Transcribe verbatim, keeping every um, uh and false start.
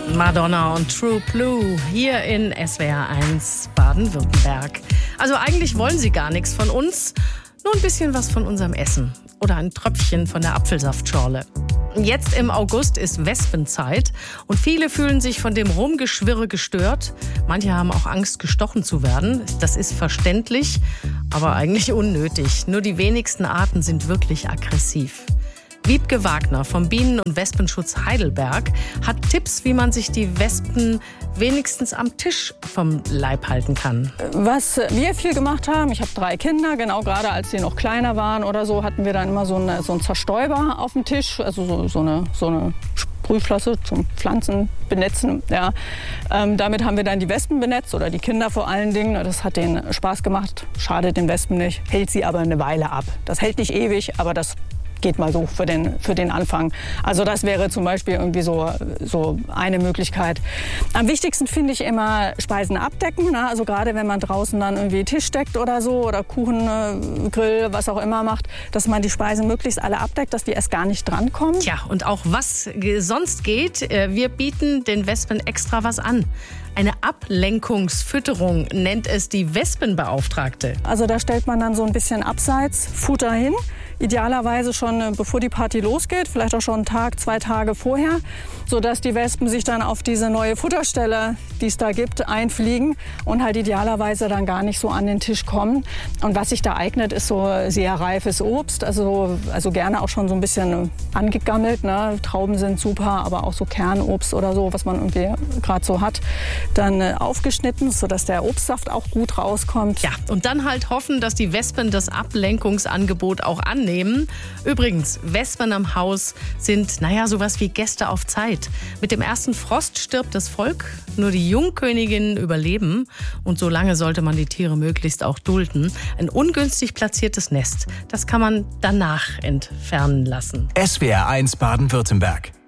Madonna und True Blue hier in S W R eins Baden-Württemberg. Also eigentlich wollen sie gar nichts von uns, nur ein bisschen was von unserem Essen oder ein Tröpfchen von der Apfelsaftschorle. Jetzt im August ist Wespenzeit und viele fühlen sich von dem Rumgeschwirre gestört. Manche haben auch Angst, gestochen zu werden. Das ist verständlich, aber eigentlich unnötig. Nur die wenigsten Arten sind wirklich aggressiv. Wiebke Wagner vom Bienen- und Wespenschutz Heidelberg hat Tipps, wie man sich die Wespen wenigstens am Tisch vom Leib halten kann. Was wir viel gemacht haben, ich habe drei Kinder, genau gerade als sie noch kleiner waren oder so, hatten wir dann immer so, eine, so einen Zerstäuber auf dem Tisch, also so, so, eine, so eine Sprühflosse zum Pflanzen benetzen. Ja. Ähm, damit haben wir dann die Wespen benetzt oder die Kinder vor allen Dingen. Das hat denen Spaß gemacht, schadet den Wespen nicht, hält sie aber eine Weile ab. Das hält nicht ewig, aber das geht mal so für den, für den Anfang. Also das wäre zum Beispiel irgendwie so, so eine Möglichkeit. Am wichtigsten finde ich immer Speisen abdecken. Ne? Also gerade wenn man draußen dann irgendwie Tisch deckt oder so oder Kuchen, äh, Grill, was auch immer macht, dass man die Speisen möglichst alle abdeckt, dass die erst gar nicht drankommen. Tja, und auch was sonst geht, wir bieten den Wespen extra was an. Eine Ablenkungsfütterung nennt es die Wespenbeauftragte. Also da stellt man dann so ein bisschen abseits Futter hin. Idealerweise schon bevor die Party losgeht, vielleicht auch schon einen Tag, zwei Tage vorher, sodass die Wespen sich dann auf diese neue Futterstelle, die es da gibt, einfliegen und halt idealerweise dann gar nicht so an den Tisch kommen. Und was sich da eignet, ist so sehr reifes Obst, also, also gerne auch schon so ein bisschen angegammelt. Ne? Trauben sind super, aber auch so Kernobst oder so, was man irgendwie gerade so hat. Dann aufgeschnitten, sodass der Obstsaft auch gut rauskommt. Ja, und dann halt hoffen, dass die Wespen das Ablenkungsangebot auch annehmen. Übrigens, Wespen am Haus sind, naja, sowas wie Gäste auf Zeit. Mit dem ersten Frost stirbt das Volk, nur die Jungköniginnen überleben. Und so lange sollte man die Tiere möglichst auch dulden. Ein ungünstig platziertes Nest, das kann man danach entfernen lassen. S W R eins Baden-Württemberg.